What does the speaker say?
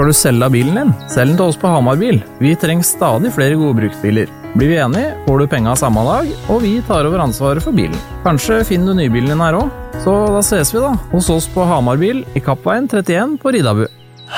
Skal du selge bilen din? Selg den til oss på Hamar Bil. Vi trenger stadig flere gode bruksbiler. Blir vi enige, får du penga samme dag, og vi tar over ansvaret for bilen. Kanskje finner du nybilen din her også? Så da ses vi da, hos oss på Hamar Bil i Kappveien 31 på Ridabu.